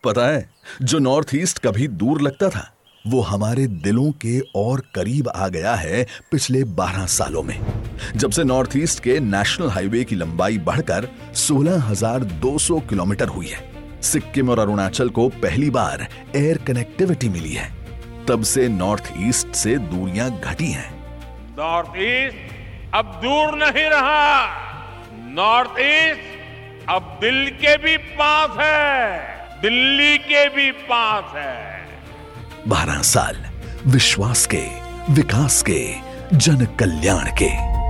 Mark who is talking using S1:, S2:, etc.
S1: पता है, जो नॉर्थ ईस्ट कभी दूर लगता था वो हमारे दिलों के और करीब आ गया है पिछले 12 सालों में, जब से नॉर्थ ईस्ट के नेशनल हाईवे की लंबाई बढ़कर 16,200 किलोमीटर हुई है। सिक्किम और अरुणाचल को पहली बार एयर कनेक्टिविटी मिली है, तब से नॉर्थ ईस्ट से दूरियां घटी हैं।
S2: नॉर्थ ईस्ट अब दूर नहीं रहा, नॉर्थ ईस्ट अब दिल के भी पास है, दिल्ली के भी पास है।
S1: 12 साल विश्वास के, विकास के, जन कल्याण के।